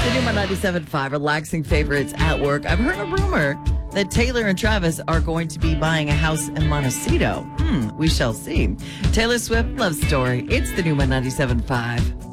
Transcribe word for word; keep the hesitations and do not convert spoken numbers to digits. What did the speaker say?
The new ninety-seven point five relaxing favorites at work. I've heard a rumor that Taylor and Travis are going to be buying a house in Montecito. Hmm, we shall see. Taylor Swift love story. It's the new ninety-seven point five.